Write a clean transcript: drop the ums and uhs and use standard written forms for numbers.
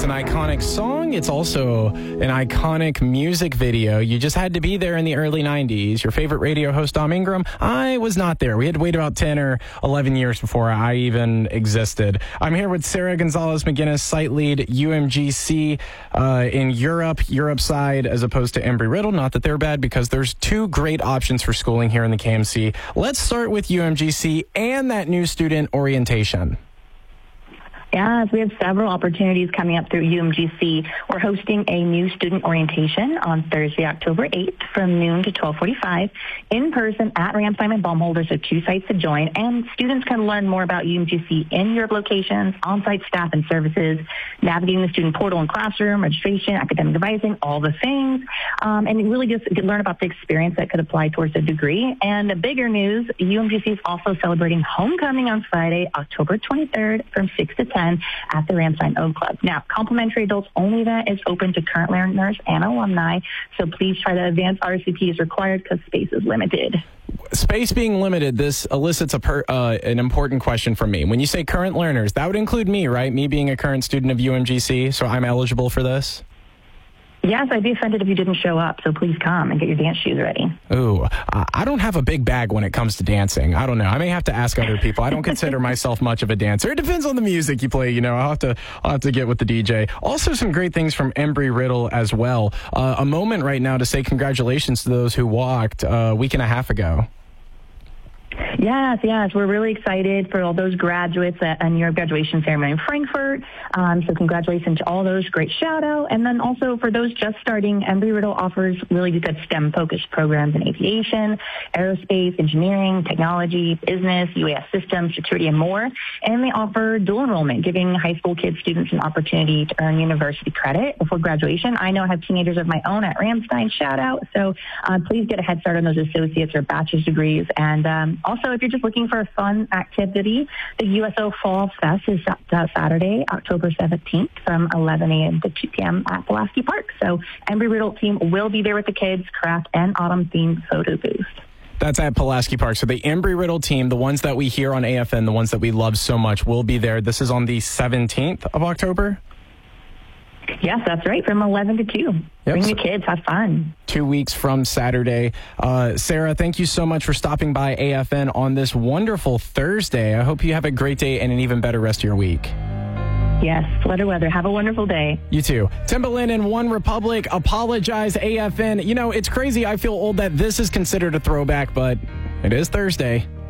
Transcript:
It's an iconic song. It's also an iconic music video. You just had to be there in the early 90s. Your favorite radio host, Dom Ingram, I was not there. We had to wait about 10 or 11 years before I even existed. I'm here with Sarah Gonzalez-McGinnis, site lead, UMGC in Europe side, as opposed to Embry-Riddle. Not that they're bad, because there's two great options for schooling here in the KMC. Let's start with UMGC and that new student orientation. Yes, we have several opportunities coming up through UMGC. We're hosting a new student orientation on Thursday, October 8th from noon to 12:45 in person at Ramstein and Baumholder, so two sites to join. And students can learn more about UMGC in Europe locations, on-site staff and services, navigating the student portal and classroom, registration, academic advising, all the things. And really just learn about the experience that could apply towards a degree. And the bigger news, UMGC is also celebrating homecoming on Friday, October 23rd from 6 to 10 at the Ramstein Ode Club. Now, complimentary adults only event is open to current learners and alumni, so please try to advance RSVP as required because space is limited. Space being limited, this elicits an important question from me. When you say current learners, that would include me, right? Me being a current student of UMGC, so I'm eligible for this? Yes, I'd be offended if you didn't show up, so please come and get your dance shoes ready. Ooh, I don't have a big bag when it comes to dancing. I don't know. I may have to ask other people. I don't consider myself much of a dancer. It depends on the music you play, you know. I'll have to get with the DJ. Also, some great things from Embry-Riddle as well. A moment right now to say congratulations to those who walked a week and a half ago. Yes. We're really excited for all those graduates at a New York graduation ceremony in Frankfurt. So congratulations to all those. Great shout out. And then also for those just starting, Embry-Riddle offers really good STEM-focused programs in aviation, aerospace, engineering, technology, business, UAS systems, security, and more. And they offer dual enrollment, giving high school kids students an opportunity to earn university credit before graduation. I know I have teenagers of my own at Ramstein, shout out. So please get a head start on those associates or bachelor's degrees. And also, if you're just looking for a fun activity, the USO Fall Fest is Saturday, October 17th from 11 a.m. to 2 p.m. at Pulaski Park. So Embry-Riddle team will be there with the kids, craft and autumn-themed photo booth. That's at Pulaski Park. So the Embry-Riddle team, the ones that we hear on AFN, the ones that we love so much, will be there. This is on the 17th of October? Yes, that's right, from 11 to 2. Yep. Bring your kids, have fun. 2 weeks from Saturday. Sarah, thank you so much for stopping by AFN on this wonderful Thursday. I hope you have a great day and an even better rest of your week. Yes, sweater weather. Have a wonderful day. You too. Timbaland and One Republic, Apologize, AFN. You know, it's crazy. I feel old that this is considered a throwback, but it is Thursday.